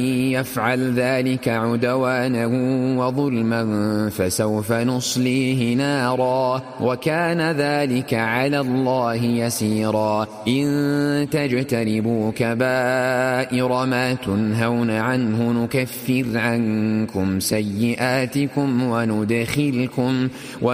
يفعل ذلك عدوانا وظلما فسوف نصليه نارا وكان ذلك على الله يسيرا. إن تجتنبوا كبائر ما تنهون عنه نكفر عنكم سيئاتكم